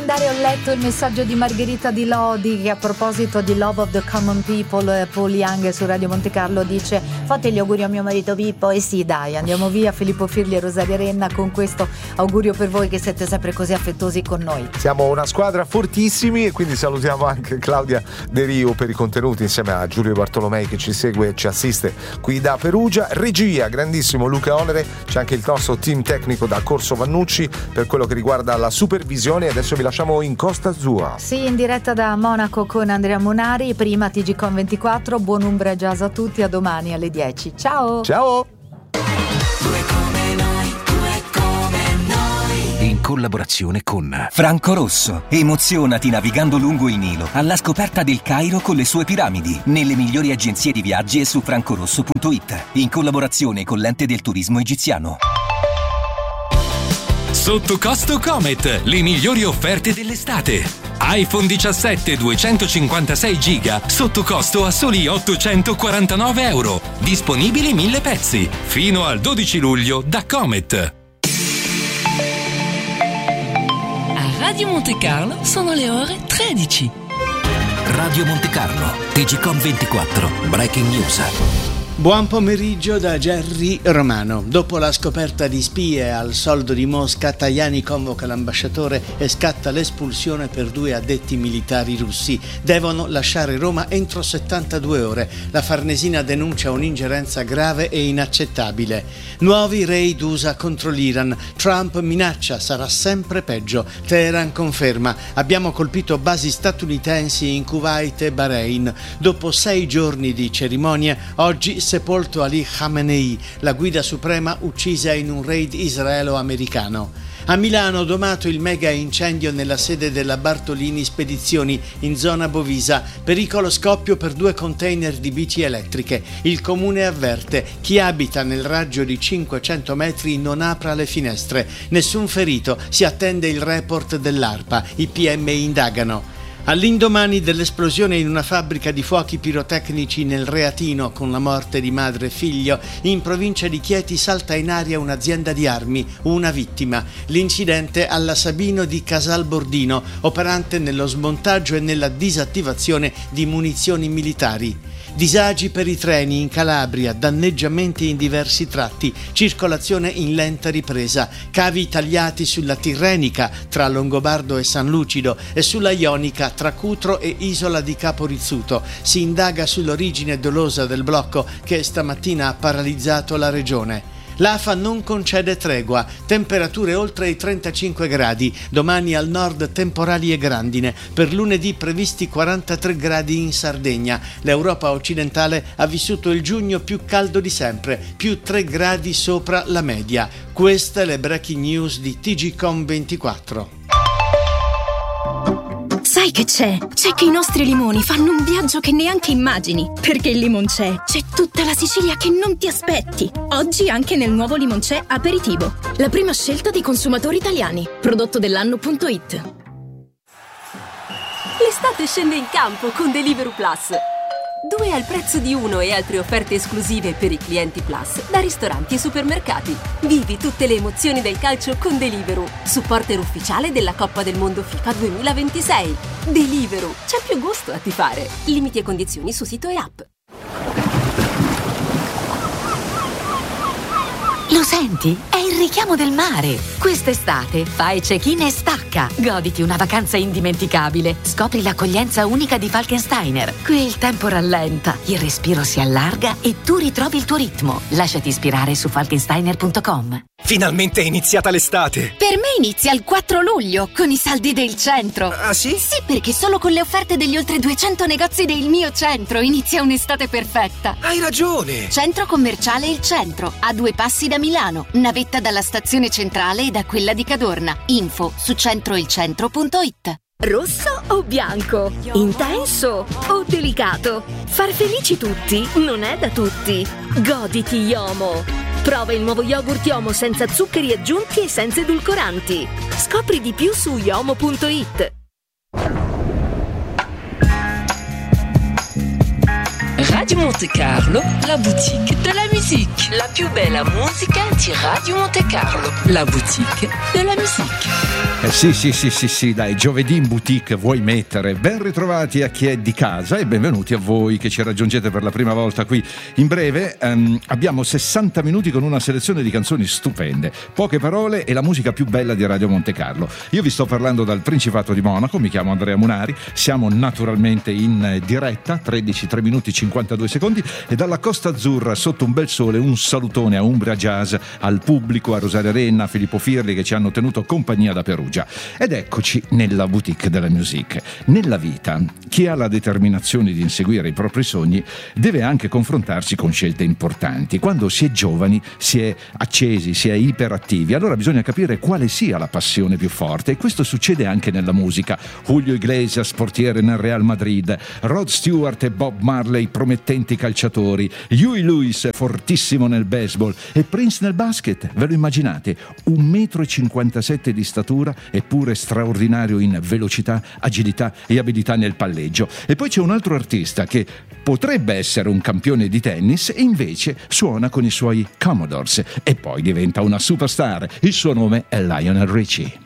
andare, ho letto il messaggio di Margherita Di Lodi che a proposito di Love of the Common People, Paul Young su Radio Monte Carlo dice: fate gli auguri a mio marito Pippo. E sì, dai, andiamo via. Filippo Firli e Rosaria Renna con questo augurio per voi che siete sempre così affettuosi con noi. Siamo una squadra fortissimi e quindi salutiamo anche Claudia De Rio per i contenuti insieme a Giulio Bartolomei che ci segue e ci assiste qui da Perugia. Regia, grandissimo Luca Olere, c'è anche il nostro team tecnico da Corso Vannucci per quello che riguarda la supervisione. Adesso vi lasciamo in Costa Azzurra. Sì, in diretta da Monaco con Andrea Monari, prima TGCon 24. Buon Umbria Jazz a tutti, a domani alle 10. Ciao! Ciao! In collaborazione con Franco Rosso. Emozionati navigando lungo il Nilo alla scoperta del Cairo con le sue piramidi, nelle migliori agenzie di viaggi e su francorosso.it, in collaborazione con l'Ente del Turismo Egiziano. Sotto costo Comet, le migliori offerte dell'estate. iPhone 17 256 giga sotto costo a soli €849. Disponibili 1000 pezzi. Fino al 12 luglio da Comet. A Radio Monte Carlo sono le ore 13. Radio Monte Carlo, TGCon 24, Breaking News. Buon pomeriggio da Gerry Romano. Dopo la scoperta di spie al soldo di Mosca, Tajani convoca l'ambasciatore e scatta l'espulsione per 2 addetti militari russi. Devono lasciare Roma entro 72 ore. La Farnesina denuncia un'ingerenza grave e inaccettabile. Nuovi raid USA contro l'Iran. Trump minaccia, sarà sempre peggio. Teheran conferma: abbiamo colpito basi statunitensi in Kuwait e Bahrain. Dopo 6 giorni di cerimonie, oggi sepolto Ali Khamenei, la guida suprema uccisa in un raid israelo-americano. A Milano domato il mega incendio nella sede della Bartolini Spedizioni in zona Bovisa, pericolo scoppio per 2 container di bici elettriche. Il comune avverte: chi abita nel raggio di 500 metri non apra le finestre. Nessun ferito, si attende il report dell'ARPA, i PM indagano. All'indomani dell'esplosione in una fabbrica di fuochi pirotecnici nel Reatino, con la morte di madre e figlio, in provincia di Chieti salta in aria un'azienda di armi, una vittima. L'incidente alla Sabino di Casal Bordino, operante nello smontaggio e nella disattivazione di munizioni militari. Disagi per i treni in Calabria, danneggiamenti in diversi tratti, circolazione in lenta ripresa, cavi tagliati sulla Tirrenica tra Longobardo e San Lucido e sulla Ionica tra Cutro e Isola di Capo Rizzuto. Si indaga sull'origine dolosa del blocco che stamattina ha paralizzato la regione. L'AFA non concede tregua, temperature oltre i 35 gradi, domani al nord temporali e grandine, per lunedì previsti 43 gradi in Sardegna. L'Europa occidentale ha vissuto il giugno più caldo di sempre, più 3 gradi sopra la media. Queste le breaking news di TGCon 24. Sai che c'è? C'è che i nostri limoni fanno un viaggio che neanche immagini. Perché il Limoncè c'è tutta la Sicilia che non ti aspetti. Oggi anche nel nuovo Limoncè Aperitivo. La prima scelta dei consumatori italiani. Prodotto dell'anno.it. L'estate scende in campo con Deliveroo Plus. 2 al prezzo di 1 e altre offerte esclusive per i clienti Plus da ristoranti e supermercati. Vivi tutte le emozioni del calcio con Deliveroo, supporter ufficiale della Coppa del Mondo FIFA 2026. Deliveroo, c'è più gusto a tifare. Limiti e condizioni su sito e app. Lo senti? È il richiamo del mare. Quest'estate fai check-in e stacca. Goditi una vacanza indimenticabile. Scopri l'accoglienza unica di Falkensteiner. Qui il tempo rallenta, il respiro si allarga e tu ritrovi il tuo ritmo. Lasciati ispirare su falkensteiner.com. Finalmente è iniziata l'estate. Per me inizia il 4 luglio con i saldi del centro. Ah sì? Sì, perché solo con le offerte degli oltre 200 negozi del mio centro inizia un'estate perfetta. Hai ragione. Centro commerciale Il Centro, a 2 passi da Milano, navetta dalla stazione centrale e da quella di Cadorna. Info su centroilcentro.it. Rosso o bianco? Intenso o delicato? Far felici tutti non è da tutti. Goditi Yomo. Prova il nuovo yogurt Yomo senza zuccheri aggiunti e senza edulcoranti. Scopri di più su yomo.it. Radio Monte Carlo, la boutique de la musique. musique. La più bella musica di Radio Monte Carlo. La boutique de la musique. Sì, dai, giovedì in boutique vuoi mettere. Ben ritrovati a chi è di casa e benvenuti a voi che ci raggiungete per la prima volta qui. In breve abbiamo 60 minuti con una selezione di canzoni stupende, poche parole e la musica più bella di Radio Monte Carlo. Io vi sto parlando dal Principato di Monaco, mi chiamo Andrea Munari, siamo naturalmente in diretta, 3 minuti 52 secondi, e dalla Costa Azzurra sotto un bel sole un salutone a Umbria Jazz, al pubblico, a Rosaria Renna, a Filippo Firli che ci hanno tenuto compagnia da Perugia. Ed eccoci nella boutique della musique. Nella vita, chi ha la determinazione di inseguire i propri sogni deve anche confrontarsi con scelte importanti. Quando si è giovani, si è accesi, si è iperattivi, allora bisogna capire quale sia la passione più forte, e questo succede anche nella musica. Julio Iglesias, portiere nel Real Madrid, Rod Stewart e Bob Marley, promettenti calciatori, Huey Lewis, fortissimo nel baseball, e Prince nel basket. Ve lo immaginate? 1,57 m di statura, eppure straordinario in velocità, agilità e abilità nel palleggio. E poi c'è un altro artista che potrebbe essere un campione di tennis e invece suona con i suoi Commodores e poi diventa una superstar. Il suo nome è Lionel Richie.